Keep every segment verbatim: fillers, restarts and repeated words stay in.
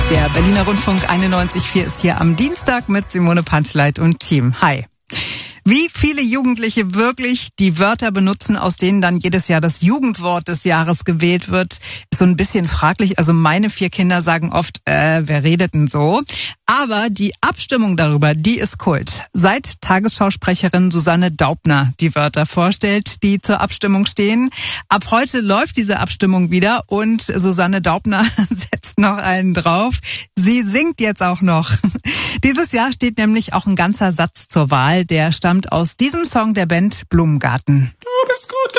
Der Berliner Rundfunk einundneunzig Komma vier ist hier am Dienstag mit Simone Panteleit und Team. Hi. Wie viele Jugendliche wirklich die Wörter benutzen, aus denen dann jedes Jahr das Jugendwort des Jahres gewählt wird, ist so ein bisschen fraglich. Also meine vier Kinder sagen oft, äh, wer redet denn so? Aber die Abstimmung darüber, die ist Kult. Seit Tagesschausprecherin Susanne Daubner die Wörter vorstellt, die zur Abstimmung stehen. Ab heute läuft diese Abstimmung wieder und Susanne Daubner setzt noch einen drauf. Sie singt jetzt auch noch. Dieses Jahr steht nämlich auch ein ganzer Satz zur Wahl, der stammt aus diesem Song der Band Blumengarten. Du bist gut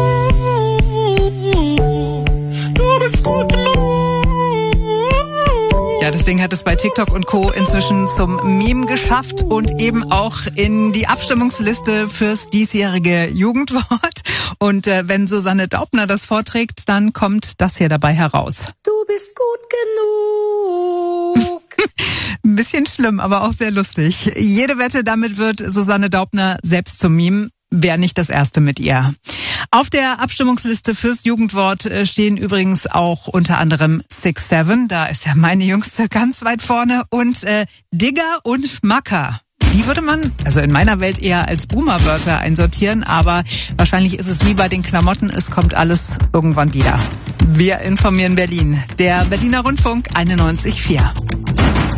genug, du bist gut genug. Ja, das Ding hat es bei TikTok und Co. inzwischen zum Meme geschafft und eben auch in die Abstimmungsliste fürs diesjährige Jugendwort. Und äh, wenn Susanne Daubner das vorträgt, dann kommt das hier dabei heraus. Du bist gut genug. Ein bisschen schlimm, aber auch sehr lustig. Jede Wette, damit wird Susanne Daubner selbst zum Meme. Wäre nicht das erste mit ihr. Auf der Abstimmungsliste fürs Jugendwort stehen übrigens auch unter anderem six seven, da ist ja meine Jüngste ganz weit vorne, und äh, Digger und Macker. Die würde man, also in meiner Welt, eher als Boomer-Wörter einsortieren, aber wahrscheinlich ist es wie bei den Klamotten, es kommt alles irgendwann wieder. Wir informieren Berlin. Der Berliner Rundfunk einundneunzig Komma vier.